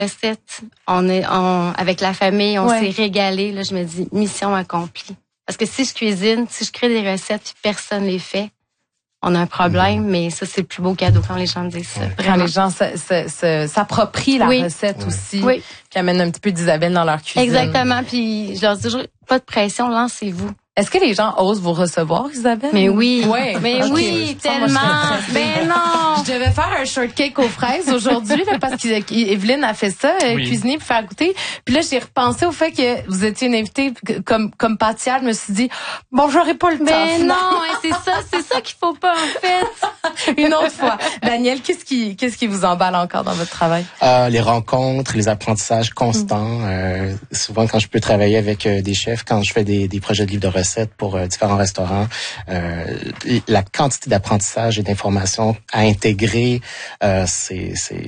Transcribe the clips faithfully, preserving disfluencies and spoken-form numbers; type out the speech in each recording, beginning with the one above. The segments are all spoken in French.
recettes. On est, on, avec la famille, on Ouais. s'est régalé. Là, je me dis, mission accomplie. Parce que si je cuisine, si je crée des recettes puis personne les fait, on a un problème, mais ça, c'est le plus beau cadeau quand les gens disent ça. Quand Vraiment. les gens se- se- se- s'approprient la Oui. recette Oui. aussi, Oui. puis amènent un petit peu d'Isabelle dans leur cuisine. Exactement. Puis je leur dis toujours, pas de pression, lancez-vous. Est-ce que les gens osent vous recevoir, Isabelle? Mais oui. Ouais. Mais Ok. oui, Ça, moi, je tellement. serais pressée. Mais non. Je devais faire un shortcake aux fraises aujourd'hui là, parce qu'Evelyne a fait ça, euh, Oui. cuisiner pour faire goûter. Puis là, j'ai repensé au fait que vous étiez une invitée que- comme comme pâtissière. Je me suis dit, bon, j'aurais pas le temps. Mais finalement. non, hein, c'est ça, c'est ça qu'il faut pas en fait. Une autre fois. Daniel, qu'est-ce qui qu'est-ce qui vous emballe encore dans votre travail? Euh, les rencontres, les apprentissages constants. Euh, souvent, quand je peux travailler avec euh, des chefs, quand je fais des, des projets de livres de recettes pour euh, différents restaurants, euh, la quantité d'apprentissage et d'informations à intégrer, euh, c'est, c'est,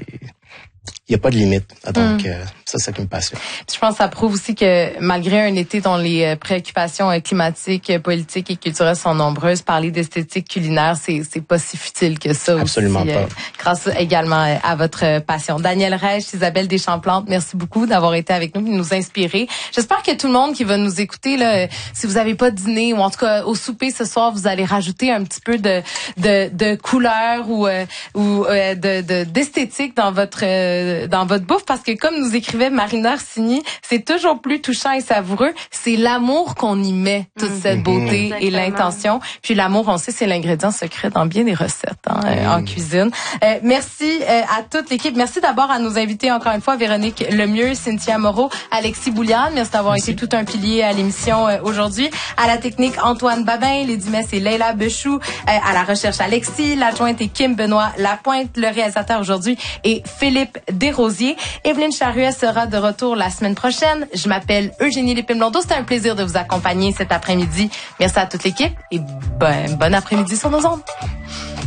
il y a pas de limite. Donc, Mm. euh, ça, c'est une passion. Je pense que ça prouve aussi que malgré un été dont les euh, préoccupations euh, climatiques, euh, politiques et culturelles sont nombreuses, parler d'esthétique culinaire, c'est c'est pas si futile que ça. Absolument aussi, pas. euh, grâce également euh, à votre euh, passion. Daniel Rech, Isabelle Deschamps-Plante, merci beaucoup d'avoir été avec nous et de nous inspirer. J'espère que tout le monde qui va nous écouter, là, euh, si vous avez pas dîné ou en tout cas au souper ce soir, vous allez rajouter un petit peu de de, de couleur ou euh, ou euh, de de- d'esthétique dans votre euh, dans votre bouffe, parce que comme nous écrivait Marina Orsini, c'est toujours plus touchant et savoureux. C'est l'amour qu'on y met, toute Mhm. cette beauté et Exactement. l'intention. Puis l'amour, on sait, c'est l'ingrédient secret dans bien des recettes hein, euh, en cuisine. Euh, merci euh, à toute l'équipe. Merci d'abord à nos invités, encore une fois, Véronique Lemieux, Cynthia Moreau, Alexis Bouliane. Merci d'avoir été tout un pilier à l'émission euh, aujourd'hui. À la technique, Antoine Babin, Lady Mess et Leila Bechou. Euh, à la recherche, Alexis. L'adjointe est Kim Benoît Lapointe. Le réalisateur aujourd'hui est Philippe Desrosiers. Evelyne Charruet sera de retour la semaine prochaine. Je m'appelle Eugénie Lépine-Blondeau. C'était un plaisir de vous accompagner cet après-midi. Merci à toute l'équipe et ben, bon après-midi sur nos ondes.